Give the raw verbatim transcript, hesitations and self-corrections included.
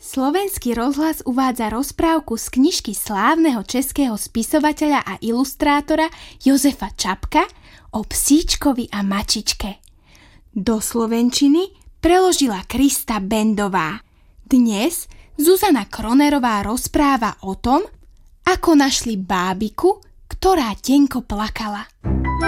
Slovenský rozhlas uvádza rozprávku z knižky slávneho českého spisovateľa a ilustrátora Jozefa Čapka o psíčkovi a mačičke. Do slovenčiny preložila Krista Bendová. Dnes Zuzana Kronerová rozpráva o tom, ako našli bábiku, ktorá tenko plakala.